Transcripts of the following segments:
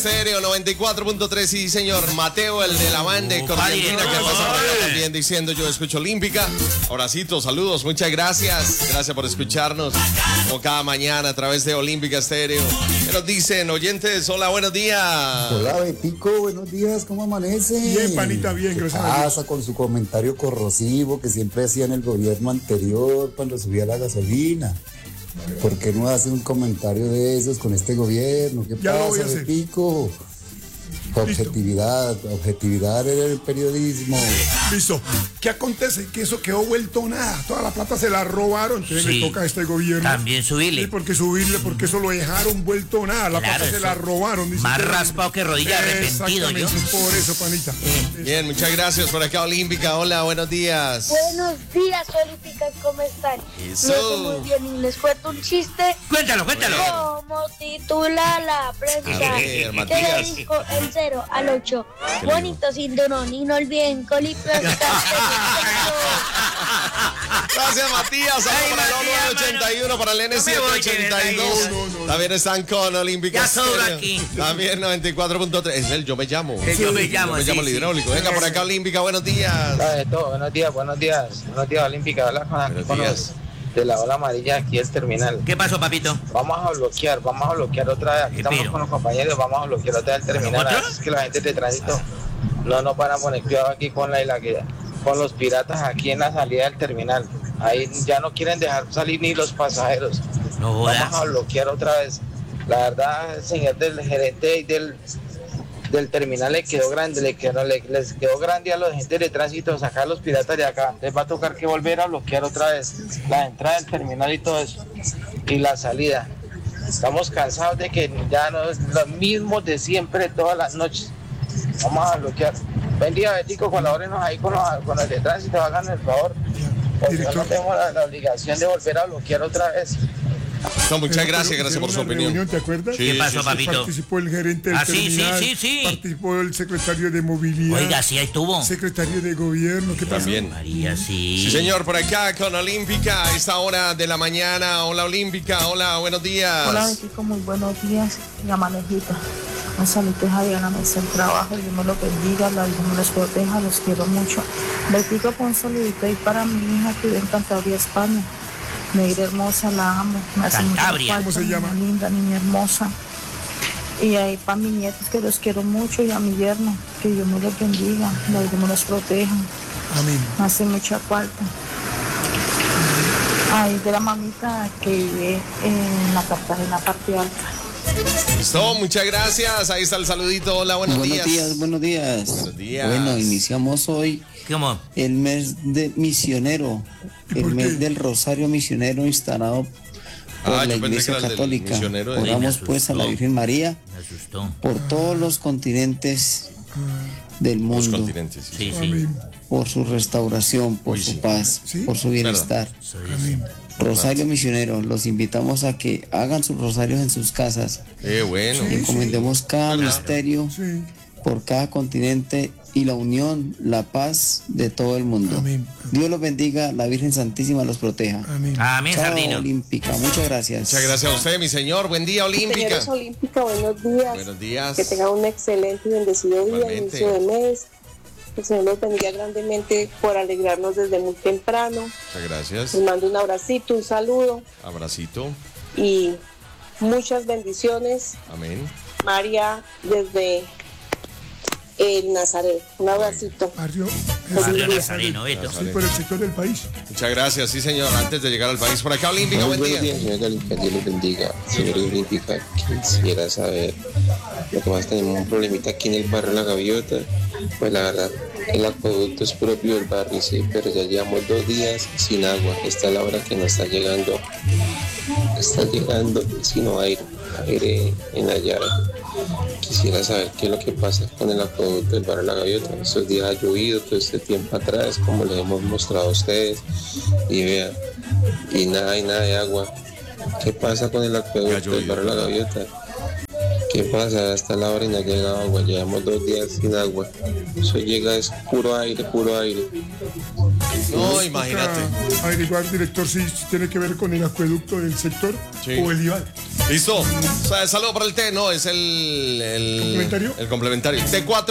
Estéreo 94.3, sí señor. Mateo, el de la banda de Cordialina, que pasa por acá también diciendo yo escucho Olímpica. Abracitos, saludos, muchas gracias. Gracias por escucharnos como cada mañana a través de Olímpica Estéreo. ¿Qué nos dicen, oyentes? Hola, buenos días. Hola, Betico, buenos días, ¿cómo amanece? Bien, panita, bien, ¿Qué gracias pasa con su comentario corrosivo que siempre hacía en el gobierno anterior cuando subía la gasolina? ¿Por qué no hace un comentario de esos con este gobierno? ¿Qué Ya lo voy a pasa, hacer. Betico? Objetividad era el periodismo. Listo. ¿Qué acontece? Que eso quedó vuelto nada. Toda la plata se la robaron. Entonces Sí. le toca a este gobierno. También subirle. Sí, porque subirle, porque eso lo dejaron vuelto nada. La Claro, plata se eso. la robaron. Dice Más que- raspado que rodilla arrepentido yo. Exactamente, por eso, panita. Bien, muchas gracias por acá, Olímpica. Hola, buenos días. Buenos días, Olímpicas, ¿cómo están? Eso. Yo estoy muy bien y les cuento un chiste. Cuéntalo. ¿Cómo titula la prensa? A ver, ¿Qué Matías. le dijo el 0 al 8? Bonito cinturón y no olviden coliplas. Gracias, Matías. Saludos Ay, para el Matías, 81, para el No me voy, N782. no. También están con Olímpica Ya sobra Estéreo. aquí. También 94.3. Es el Yo Me Llamo. Yo me llamo, el sí. hidráulico. Venga por acá, Olímpica. Buenos días. De todo, buenos días, Olímpica, habla Buenos con días. los de la ola amarilla aquí el terminal. ¿Qué pasó, papito? Vamos a bloquear otra vez, aquí estamos Pero- con los compañeros, vamos a bloquear otra vez el terminal. ¿Otra? A veces que la gente de tránsito no nos van a poner cuidado aquí con con los piratas aquí en la salida del terminal. Ahí ya no quieren dejar salir ni los pasajeros. No jodas. Vamos a bloquear otra vez. La verdad, el señor del gerente y del terminal le quedó grande, les quedó grande a los agentes de tránsito sacar los piratas de acá. Les va a tocar que volver a bloquear otra vez la entrada del terminal y todo eso, y la salida. Estamos cansados de que ya no es lo mismo de siempre todas las noches. Vamos a bloquear. Buen día, Betico, colabórenos ahí con los de tránsito, hagan el favor. Porque Director. no tenemos la obligación de volver a bloquear otra vez. No, muchas gracias, Pero gracias por su hicieron una opinión. reunión, ¿te acuerdas? Sí, ¿Qué pasó, sí, sí. papito? Participó el gerente del Ah, sí, terminal. sí. Participó el secretario de movilidad. Oiga, sí, ahí estuvo. Secretario de gobierno. ¿Qué pasó? También. María, sí. Sí, señor, por acá con Olímpica a esta hora de la mañana. Hola, Olímpica. Hola, buenos días. Hola, Betico, muy buenos días. La manejita. Un saludo a Diana Mesa el trabajo. Dios me lo bendiga, la Dios me los proteja, los quiero mucho. Betico, pon un saludito ahí para mi hija que vive en Cantabria, España. Negra hermosa, la amo. Me hace mucha Cantabria. falta, ¿Cómo se niña llama? linda, niña hermosa. Y ahí para mis nietos que los quiero mucho y a mi yerno, que Dios me los bendiga, la Dios me los proteja. Amén. Me hace mucha falta. Ay, de la mamita que vive en la Cartagena, parte alta. Listo, muchas gracias. Ahí está el saludito. Hola, buenos días. Buenos días. Buenos días. Bueno, iniciamos hoy ¿Cómo? el mes de misionero, ¿Y el por mes qué? del Rosario Misionero instalado por la yo pensé Iglesia que era el del Católica. misionero de- Oramos Me pues a la asustó. Virgen María Me asustó. por todos los continentes del Los mundo, continentes. Sí. Sí, sí. Amén. por su restauración, por Uy, su sí. paz, Sí. por su bienestar. Amén. Rosario Misionero, los invitamos a que hagan sus rosarios en sus casas. Bueno. Y encomendemos cada misterio Sí. por cada continente y la unión, la paz de todo el mundo. Amén. Dios los bendiga, la Virgen Santísima los proteja. Amén. Amén, Chao, Sardino. Olímpica, muchas gracias. Muchas gracias a usted, mi señor. Buen día, Olímpica. Señores Olímpica, buenos días. Buenos días. Que tengan un excelente y bendecido día, Igualmente. inicio de mes. Que el Señor los bendiga grandemente por alegrarnos desde muy temprano. Muchas gracias. Les mando un abracito, un saludo Abracito. y muchas bendiciones. Amén. María desde el Nazaret. Un abracito. Barrio. Barrio Nazareno, Beto. Sí, por el sector del país. Muchas gracias, sí, señor. Antes de llegar al país, por acá, Olímpica. Buen día. señor Olímpica, Dios les bendiga. Señor Olímpica, quisiera saber, lo que más tenemos un problemita aquí en el barrio La Gaviota, pues la verdad, el acueducto es propio del barrio, sí, pero ya llevamos 2 días sin agua. Esta es la hora que nos está llegando sino aire en la llave. Quisiera saber qué es lo que pasa con el acueducto del barrio La Gaviota. Estos días ha llovido todo este tiempo atrás, como les hemos mostrado a ustedes, y vean, y nada de agua. ¿Qué pasa con el acueducto del barrio La Gaviota? ¿Qué pasa? Hasta la hora y no ha llegado agua. Llevamos 2 días sin agua. Eso llega, es puro aire, puro aire. No, imagínate. Toca averiguar, director, si tiene que ver con el acueducto del sector Sí. o el IVAD. Listo. Saludo para el T, no, es el ¿Complementario? El complementario.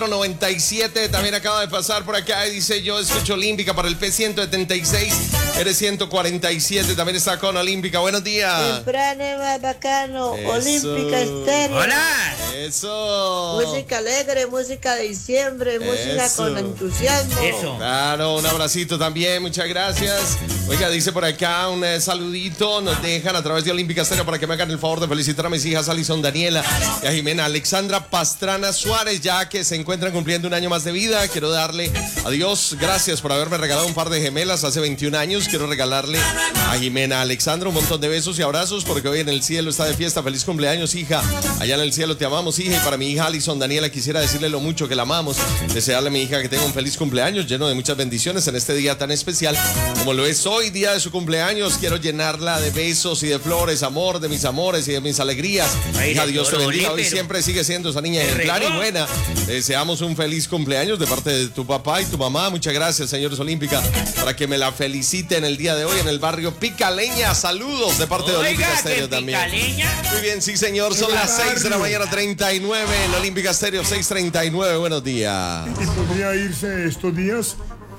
T497 también acaba de pasar por acá y dice: yo escucho Olímpica para el P176. Eres 147, también está con Olímpica. Buenos días. Temprano es más bacano. Eso. Olímpica Estéreo. Hola. Eso. Música alegre, música de diciembre, música Eso. con entusiasmo. Eso. Claro, un abracito también, muchas gracias. Oiga, dice por acá un saludito, nos dejan a través de Olímpica Estéreo para que me hagan el favor de felicitar a mis hijas Alison Daniela y a Jimena Alexandra Pastrana Suárez, ya que se encuentran cumpliendo un año más de vida. Quiero darle a Dios gracias por haberme regalado un par de gemelas hace 21 años. Quiero regalarle a Jimena Alexandra un montón de besos y abrazos porque hoy en el cielo está de fiesta. Feliz cumpleaños, hija. Allá en el cielo te amamos, hija. Y para mi hija Alison Daniela quisiera decirle lo mucho que la amamos. Desearle a mi hija que tenga un feliz cumpleaños lleno de muchas bendiciones en este día tan especial como lo es hoy, día de su cumpleaños. Quiero llenarla de besos y de flores, amor, de mis amores y de mis alegrías. Ay, Hija, Dios te doctor bendiga. Oli, Hoy pero- siempre sigue siendo esa niña ejemplar y buena. Deseamos un feliz cumpleaños de parte de tu papá y tu mamá. Muchas gracias, señores Olímpica, para que me la feliciten el día de hoy en el barrio Picaleña. Saludos de parte de Olímpica Oiga, Estéreo que también. Picaleña. Muy bien, sí, señor. Son las 6 de la mañana, 39 en Olímpica Estéreo, 6:39. Buenos días. Y podría irse estos días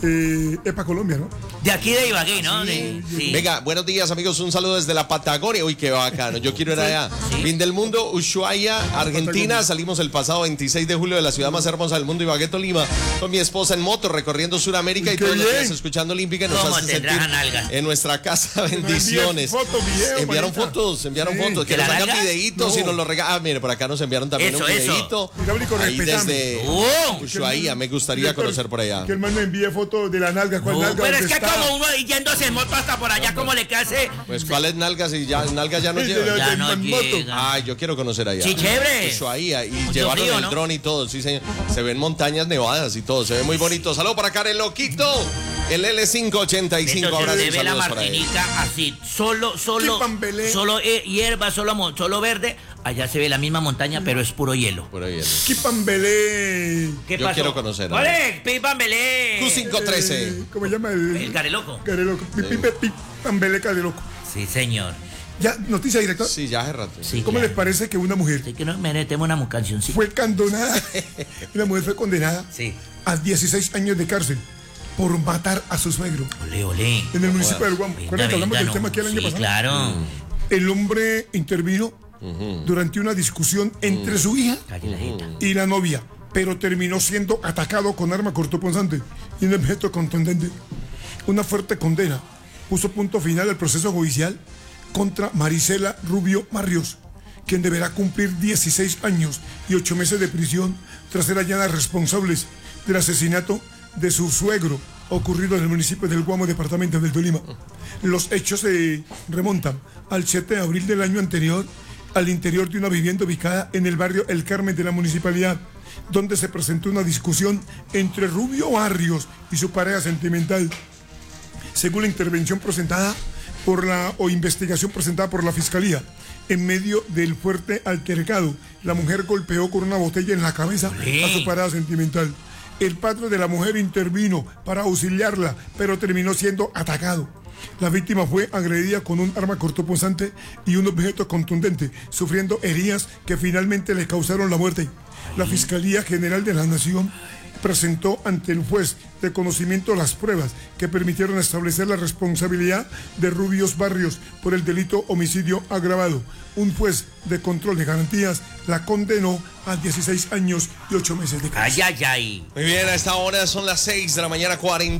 EPA Colombia, ¿no? De aquí de Ibagué, ¿no? Sí. Venga, buenos días, amigos. Un saludo desde la Patagonia. Uy, qué bacano. Yo quiero ir allá. Sí. Fin del mundo, Ushuaia, Argentina. Salimos el pasado 26 de julio de la ciudad más hermosa del mundo, Ibagué, Tolima, con mi esposa en moto, recorriendo Sudamérica y ¡Qué todos los bien! días escuchando Olímpica. Nos ¿Cómo hace tendrás sentir nalgas? en nuestra casa bendiciones. Enviaron fotos. Sí. Que ¿De nos la hagan nalga? videitos y No. nos lo regalan. Ah, mire, por acá nos enviaron también Eso, un eso. videito. Hidráulico, Ahí respetame. desde ¡Oh! Ushuaia. Me gustaría Director, conocer por allá. Que el man me envíe fotos de la nalga. ¿Cuál nalga? Pero es ¿Dónde que está? como uno yéndose en moto hasta por allá, como le hace. Pues, ¿cuáles nalgas? Y ya, nalgas ya no Sí, llevan. Ya del no moto. llega. Ay, yo quiero conocer allá. Sí, chévere. Ushuaia, y Mucho llevaron frío, el ¿no? dron y todo, sí, señor. Se ven montañas nevadas y todo, se ve muy bonito. Saludos para acá, el loquito, el L585. Entonces Ahora sí, se ve la saludos para él. Martinica así, solo Quipambelé. hierba, solo verde. Allá se ve la misma montaña, pero es puro hielo. Por ahí. Quipambelé. ¿Qué Yo pasó? quiero conocer. ¡Ole! ¡Pipambelé! Q513. ¿Cómo se llama? El careloco. Careloco. Pipambelé Careloco. Sí, señor. Ya, noticia, director. Sí, ya hace rato. Sí, ¿Cómo claro. les parece que una mujer Sí, que nos merecemos una cancioncita. fue condenada? Una mujer fue condenada Sí. a 16 años de cárcel por matar a su suegro Ole. en el municipio del Guamo. Venga, ¿Recuerdan que hablamos venga, del no. tema aquí el año Sí, pasado? claro. El hombre intervino durante una discusión entre su hija Calle la jeta. y la novia, pero terminó siendo atacado con arma cortopunzante y un objeto contundente. Una fuerte condena puso punto final al proceso judicial contra Marisela Rubio Barrios, quien deberá cumplir 16 años y 8 meses de prisión tras ser hallada responsables del asesinato de su suegro ocurrido en el municipio del Guamo, departamento del Tolima. Los hechos se remontan al 7 de abril del año anterior al interior de una vivienda ubicada en el barrio El Carmen de la municipalidad, donde se presentó una discusión entre Rubio Barrios y su pareja sentimental. Según la intervención presentada investigación presentada por la Fiscalía, en medio del fuerte altercado, la mujer golpeó con una botella en la cabeza a su pareja sentimental. El padre de la mujer intervino para auxiliarla, pero terminó siendo atacado. La víctima fue agredida con un arma cortopunzante y un objeto contundente, sufriendo heridas que finalmente le causaron la muerte. La Fiscalía General de la Nación presentó ante el juez de conocimiento las pruebas que permitieron establecer la responsabilidad de Rubios Barrios por el delito homicidio agravado. Un juez de control de garantías la condenó a 16 años y 8 meses de cárcel. Ay. Muy bien, a esta hora son las 6 de la mañana,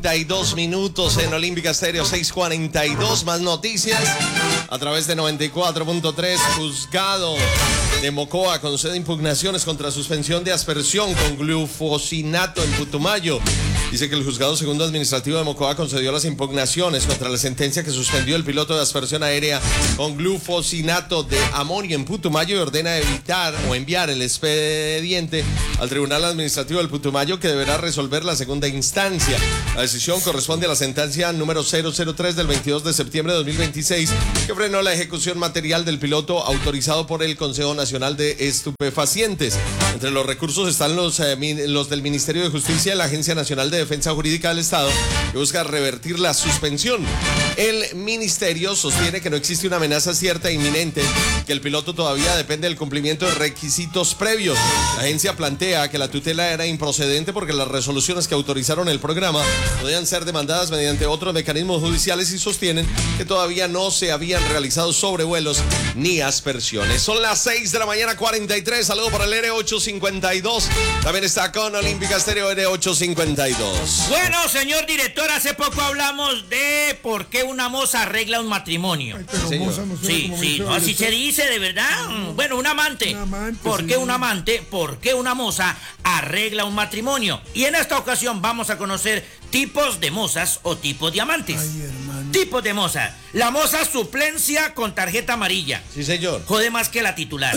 42 minutos en Olímpica Estéreo, 6:42. Más noticias a través de 94.3. Juzgado de Mocoa concede impugnaciones contra suspensión de aspersión con glufosinato en Putumayo. Dice que el juzgado segundo administrativo de Mocoa concedió las impugnaciones contra la sentencia que suspendió el piloto de aspersión aérea con glufosinato de amonio en Putumayo y ordena evitar o enviar el expediente al Tribunal Administrativo del Putumayo, que deberá resolver la segunda instancia. La decisión corresponde a la sentencia número 003 del 22 de septiembre de 2026, que frenó la ejecución material del piloto autorizado por el Consejo Nacional de Estupefacientes. Entre los recursos están los del Ministerio de Justicia y la Agencia Nacional de Defensa Jurídica del Estado, que busca revertir la suspensión. El ministerio sostiene que no existe una amenaza cierta e inminente, que el piloto todavía depende del cumplimiento de requisitos previos. La agencia plantea que la tutela era improcedente porque las resoluciones que autorizaron el programa podían ser demandadas mediante otros mecanismos judiciales y sostienen que todavía no se habían realizado sobrevuelos ni aspersiones. Son las 6 de la mañana, 43. Saludo para el R852. También está con Olímpica Estéreo R852. Bueno, señor director, hace poco hablamos de por qué una moza arregla un matrimonio. Ay, pero moza, no sé Sí, cómo sí, dice no, así director. se dice de verdad. Bueno, un amante. ¿Por qué sí. un amante? ¿Por qué una moza arregla un matrimonio? Y en esta ocasión vamos a conocer tipos de mozas o tipos de amantes. Ay, hermano. Tipos de moza. La moza suplencia con tarjeta amarilla. Sí, señor. Jode más que la titular.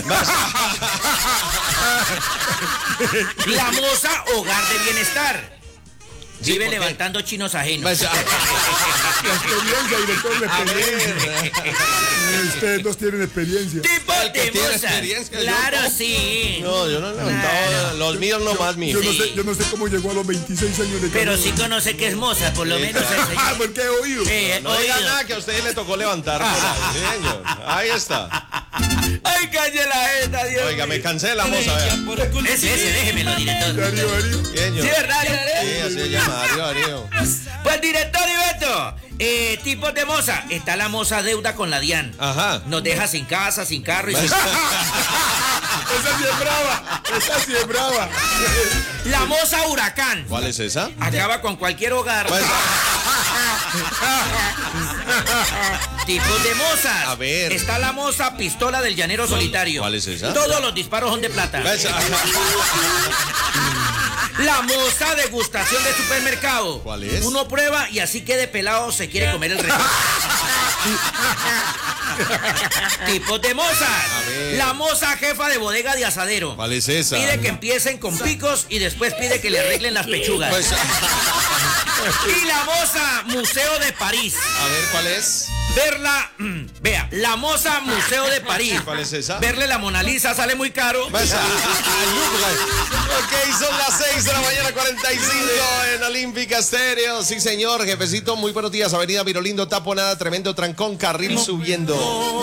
La moza hogar de bienestar. Sí, Vive ¿por qué? levantando chinos ajenos. La experiencia, director, la experiencia. Ustedes dos tienen experiencia. Tipos El que de tiene moza. experiencia, yo Claro, no. sí. No, yo no he levantado. Claro. Los míos no más, mi. Yo no, Sí. sé, yo no sé cómo llegó a los 26 años de Pero carrera. sí conoce que es moza, por lo Sí, menos claro. el señor. Porque he oído. No diga nada que a usted le tocó levantar por ahí, sí, señor. Ahí está. Ay, calle la jeta, Dios. Oiga, me cansé de la moza, vea. Ese, déjemelo, director. Darío. Señor. Sí, ¿verdad? Sí, así se llama, Darío. Pues, director Ibeto, tipos de moza. Está la moza deuda con la DIAN. Ajá. Nos deja sin casa, sin carro y sin... Esa sí es brava. Esa sí es brava. La moza huracán. ¿Cuál es esa? Acaba con cualquier hogar. Pues, Tipos de mozas. A ver. Está la moza pistola del llanero solitario. ¿Cuál es esa? Todos los disparos son de plata. pues, La moza degustación de supermercado. ¿Cuál es? Uno prueba y así quede pelado se quiere comer el resto. Tipos de mozas. A ver. La moza jefa de bodega de asadero. ¿Cuál es esa? Pide que empiecen con picos y después pide que le arreglen las pechugas. Pues, Y la moza museo de París. a ver, ¿cuál es? Verla, vea, la moza museo de París. ¿Cuál es esa? Verle la Mona Lisa sale muy caro. Pues, ok, son las 6 de la mañana, 45 en Olímpica Estéreo. Sí, señor, jefecito, muy buenos días. Avenida Virolindo, taponada, tremendo trancón, carril subiendo.